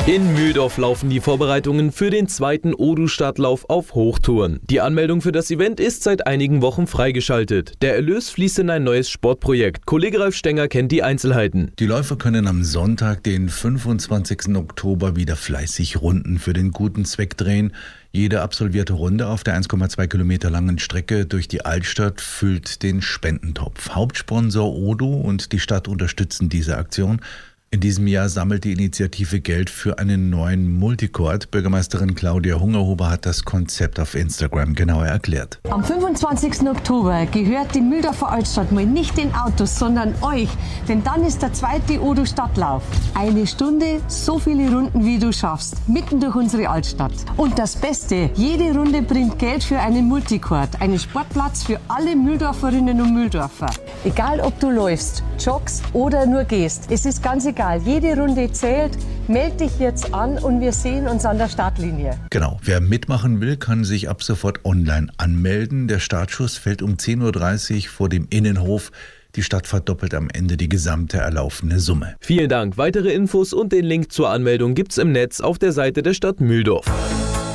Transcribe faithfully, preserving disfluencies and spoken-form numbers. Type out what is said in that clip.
In Mühldorf laufen die Vorbereitungen für den zweiten Odu-Stadtlauf auf Hochtouren. Die Anmeldung für das Event ist seit einigen Wochen freigeschaltet. Der Erlös fließt in ein neues Sportprojekt. Kollege Ralf Stenger kennt die Einzelheiten. Die Läufer können am Sonntag, den fünfundzwanzigsten Oktober, wieder fleißig Runden für den guten Zweck drehen. Jede absolvierte Runde auf der eins Komma zwei Kilometer langen Strecke durch die Altstadt füllt den Spendentopf. Hauptsponsor Odu und die Stadt unterstützen diese Aktion. In diesem Jahr sammelt die Initiative Geld für einen neuen Multicourt. Bürgermeisterin Claudia Hungerhuber hat das Konzept auf Instagram genauer erklärt. Am fünfundzwanzigsten Oktober gehört die Mühldorfer Altstadt mal nicht den Autos, sondern euch. Denn dann ist der zweite Odu-Stadtlauf. Eine Stunde, so viele Runden wie du schaffst, mitten durch unsere Altstadt. Und das Beste, jede Runde bringt Geld für einen Multicourt, einen Sportplatz für alle Mühldorferinnen und Mühldorfer. Egal ob du läufst, joggst oder nur gehst, es ist ganz egal. Egal, jede Runde zählt. Meld dich jetzt an und wir sehen uns an der Startlinie. Genau, wer mitmachen will, kann sich ab sofort online anmelden. Der Startschuss fällt um zehn Uhr dreißig vor dem Innenhof. Die Stadt verdoppelt am Ende die gesamte erlaufene Summe. Vielen Dank. Weitere Infos und den Link zur Anmeldung gibt's im Netz auf der Seite der Stadt Mühldorf.